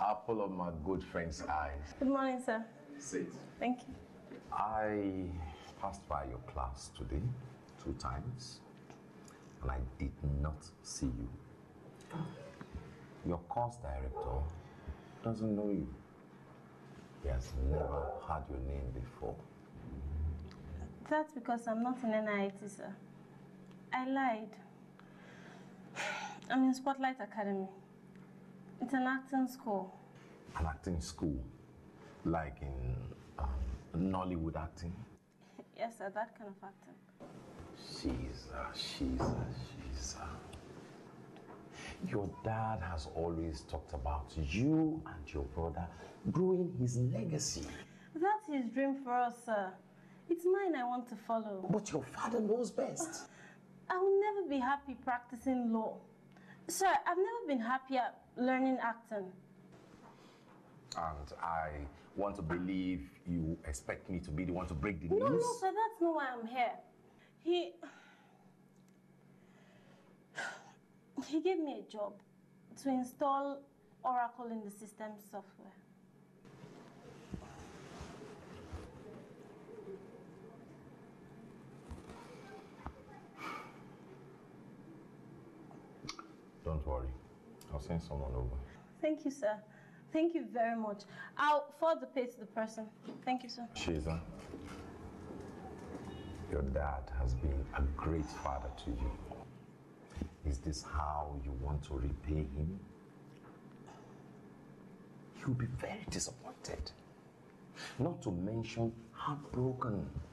apple of my good friend's eyes. Good morning, sir. Sit. Thank you. I passed by your class today 2 times, and I did not see you. Your course director doesn't know you. He has never heard your name before. That's because I'm not in NIT, sir. I lied. I'm in Spotlight Academy. It's an acting school. An acting school? Like in Nollywood acting? Yes, sir, that kind of acting. She's Your dad has always talked about you and your brother growing his legacy. That's his dream for us, sir. It's mine I want to follow. But your father knows best. I will never be happy practicing law. Sir, I've never been happier learning acting. And I want to believe you expect me to be the one to break the news? No, sir, that's not why I'm here. He gave me a job to install Oracle in the system software. Don't worry. I'll send someone over. Thank you, sir. Thank you very much. I'll forward the pay to the person. Thank you, sir. Shiza, your dad has been a great father to you. Is this how you want to repay him? You'll be very disappointed. Not to mention heartbroken.